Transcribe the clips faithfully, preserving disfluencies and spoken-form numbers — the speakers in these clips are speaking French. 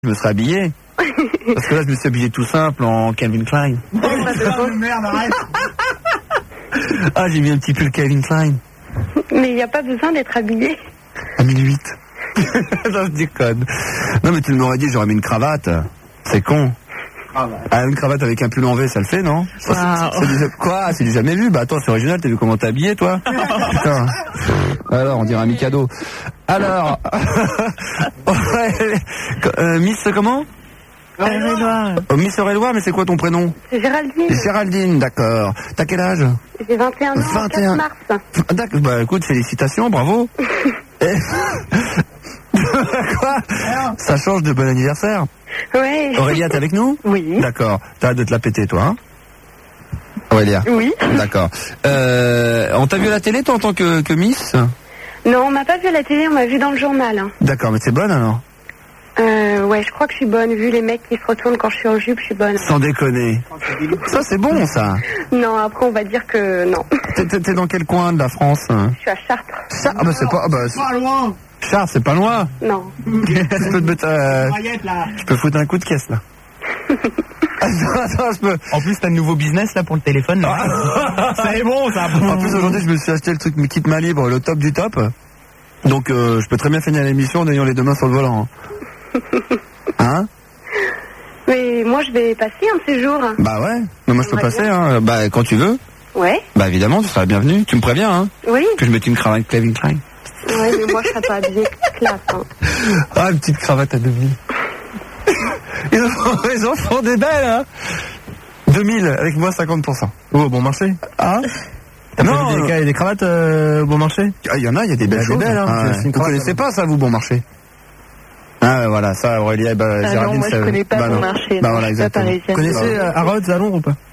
je me serais habillé. Parce que là, je me suis habillé tout simple en Calvin Klein. Oh, merde, arrête. Ah, j'ai mis un petit pull Calvin Klein. Mais il n'y a pas besoin d'être habillé. À mille huit. Non, je déconne. Non, mais tu m'aurais dit, j'aurais mis une cravate. C'est con. Ah, bah. Ah, une cravate avec un pull en V, ça le fait, non? Wow. C'est, c'est du... Quoi? C'est du jamais vu? Bah attends, c'est original, t'as vu comment t'es habillé, toi? Putain. Alors, on dirait un Mikado. Alors, euh, Miss comment? Auréloire. Oh, Miss Auréloire, mais c'est quoi ton prénom? C'est Géraldine. Géraldine, d'accord. T'as quel âge? J'ai vingt et un ans, vingt et un. quatre mars. D'accord, bah écoute, félicitations, bravo. Et... Quoi? Ça change de bon anniversaire. Ouais. Aurélia, t'es avec nous? Oui. D'accord. T'as hâte de te la péter, toi, hein? Aurélia. Oui. D'accord. Euh, on t'a vu à la télé, toi, en tant que, que Miss? Non, on m'a pas vu à la télé, on m'a vu dans le journal. Hein. D'accord, mais c'est bonne alors? Euh, ouais, je crois que je suis bonne. Vu les mecs qui se retournent quand je suis en jupe, je suis bonne. Sans déconner. Ça, c'est bon, ça. Non, après, on va dire que non. T'es, t'es, t'es dans quel coin de la France? Je suis à Chartres. Ça, ah bah c'est pas... Ah bah, c'est... Pas loin. Chartres, c'est pas loin. Non. Je peux te mettre... Euh... là. Je peux foutre un coup de caisse, là. Attends, attends, je peux... En plus, t'as un nouveau business là pour le téléphone. Là. C'est bon, ça. En plus, aujourd'hui, je me suis acheté le truc Kit Main Libre, le top du top. Donc, euh, je peux très bien finir l'émission en ayant les deux mains sur le volant. Hein? Mais moi, je vais passer un de ces jours. Bah ouais. Mais moi, je peux Ouais, passer, bien. hein. Bah, quand tu veux. Ouais. Bah, évidemment, tu seras bienvenu. Tu me préviens, hein? Oui. Que je mette une cravate Calvin Klein. Ouais, mais moi, je serais pas habillée classe. Hein. Ah, une petite cravate à deux mille. Ils en font, ils en font des belles, hein? deux mille, avec moi cinquante pour cent. Oh, bon marché. Hein? T'as Non, pas vu des, euh, des, des cravates euh, au bon marché? Ah, il y en a, il y a des belles Il y a choses. des belles, hein. Ah, C'est une vous cravate, connaissez hein. pas ça, vous, bon marché? Ah, voilà, ça, Aurélia, bah, Ah non, Géraldine, moi, je ça- connais pas bah, bon non. marché. Bah, non, voilà, je suis pas exactement. parisienne. Vous connaissez euh, Harrods à Londres ou pas?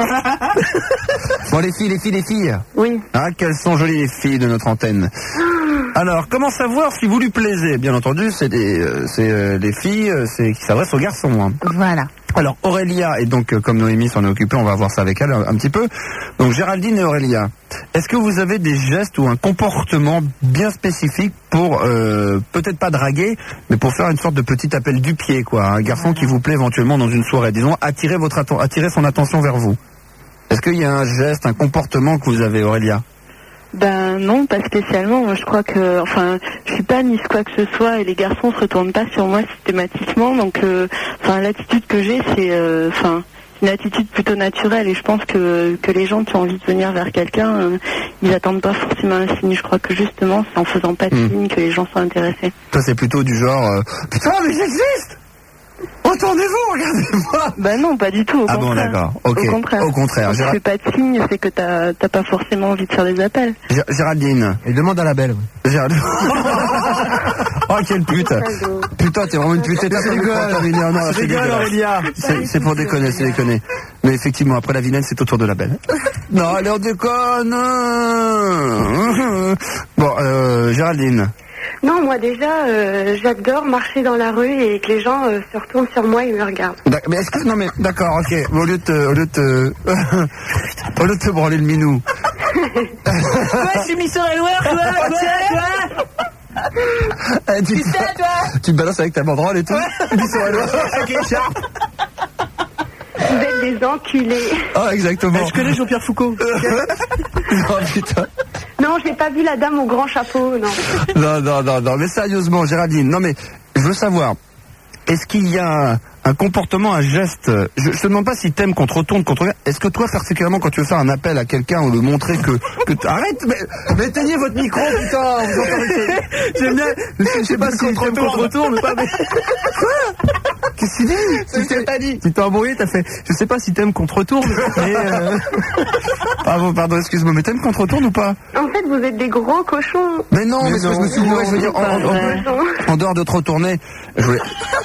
Bon, les filles, les filles, les filles. Oui. Ah, quelles sont jolies les filles de notre antenne. Alors, comment savoir si vous lui plaisez? Bien entendu, c'est des, euh, c'est euh, les filles, euh, c'est qui s'adressent aux garçons. Hein. Voilà. Alors, Aurélia, et donc, euh, comme Noémie s'en est occupée, on va voir ça avec elle un, un petit peu. Donc, Géraldine et Aurélia, est-ce que vous avez des gestes ou un comportement bien spécifique pour, euh, peut-être pas draguer, mais pour faire une sorte de petit appel du pied, quoi? Un garçon qui vous plaît éventuellement dans une soirée, disons, attirer votre atten- attirer son attention vers vous. Est-ce qu'il y a un geste, un comportement que vous avez, Aurélia? Ben non, pas spécialement. Moi, je crois que, enfin, je suis pas Miss quoi que ce soit et les garçons se retournent pas sur moi systématiquement. Donc, euh, enfin, l'attitude que j'ai, c'est, euh, enfin, une attitude plutôt naturelle. Et je pense que que les gens qui ont envie de venir vers quelqu'un, euh, ils attendent pas forcément un signe. Je crois que justement, c'est en faisant pas de Mmh. signe que les gens sont intéressés. Toi, c'est plutôt du genre, euh, putain, mais j'existe! Retournez-vous, regardez-moi! Ben non, pas du tout. Au Ah bon, contraire. d'accord. Ok. Au contraire. Au contraire. Quand tu Géra- fais pas de signe, c'est que t'as t'as pas forcément envie de faire des appels. Gé- Géraldine. Et demande à la belle. Géraldine. Oh, quelle pute! Putain, t'es vraiment une pute. C'est rigole. Non, non, c'est rigole, dégueulasse. Aurélia. C'est, c'est pour déconner, c'est déconner. Mais effectivement, après la vilaine, c'est au tour de la belle. Non, allez, on déconne! Bon, euh, Géraldine. Non, moi déjà, euh, j'adore marcher dans la rue et que les gens euh, se retournent sur moi et me regardent. D'ac- Mais est-ce que, non mais, d'accord, ok. Au lieu de te, au lieu de te, au lieu de te branler le minou. Toi, je suis Miss Auréloire, toi, toi, toi. Eh, tu, Tu sais, toi. tu te balances avec ta banderole et tout. Miss Auréloire. Avec l'écharpe. Vous êtes des enculés. Ah, exactement. Je connais Jean-Pierre Foucault. Oh putain. Non, j'ai pas vu la dame au grand chapeau, non. Non, non, non, non, mais sérieusement, Géraldine, non mais, je veux savoir, est-ce qu'il y a un, un comportement, un geste, je, je te demande pas si t'aimes qu'on te retourne, qu'on te regarde, est-ce que toi, particulièrement, quand tu veux faire un appel à quelqu'un ou lui montrer que, que t- arrête, mais, mais éteignez votre micro, putain, vous entendez, j'aime bien, je sais pas si t'aimes qu'on te retourne, pas, mais, quoi? Qu'est-ce qu'il dit? C'est ce que t'as dit. Tu t'es embrouillé, t'as fait. Je sais pas si t'aimes qu'on te retourne, mais. Euh... Pardon, pardon, excuse-moi, mais t'aimes qu'on te retourne ou pas? En fait, vous êtes des gros cochons. Mais non, mais, Mais ce que je non, me suis dit, non, ouais, je veux dire, en, en- en- en dehors de te retourner, je voulais.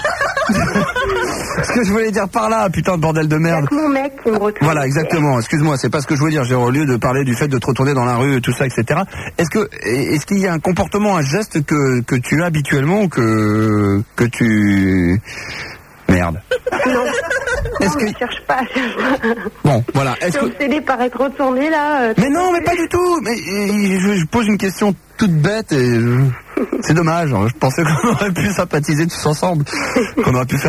Ce que je voulais dire par là, putain de bordel de merde. C'est mon mec qui me retourne. Voilà, exactement. Excuse-moi, c'est pas ce que je voulais dire. J'ai au lieu de parler du fait de te retourner dans la rue, tout ça, et cetera. Est-ce que, est-ce qu'il y a un comportement, un geste que que tu as habituellement ou que que tu merde. Non. Est-ce non, que... je cherche pas. Je cherche pas. Bon, voilà. Je Est-ce suis que... obsédée par être retournée là. euh, Mais non, mais pas du tout. Mais euh, je, je pose une question toute bête et euh, c'est dommage. Je pensais qu'on aurait pu sympathiser tous ensemble, qu'on aurait pu faire